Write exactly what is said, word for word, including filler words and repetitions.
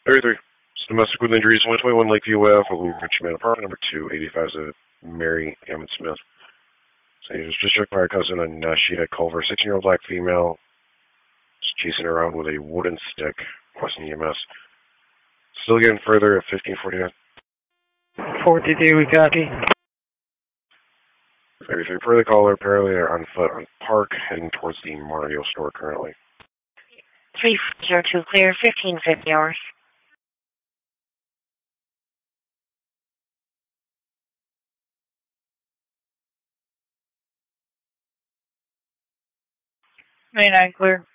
thirty-three. Domestic with injuries, one twenty-one Lakeview Ave, Richmond apartment number two eighty-five is a Mary Emmett Smith. So he was just struck by her cousin on Nashida Culver, sixteen-year-old black female, just chasing her around with a wooden stick, requesting E M S. Still getting further at fifteen forty-nine. forty-two, we copy. thirty-three, further caller, apparently are on foot on Park, heading towards the Mario store currently. three zero two clear, fifteen fifty hours. ninety-nine clear.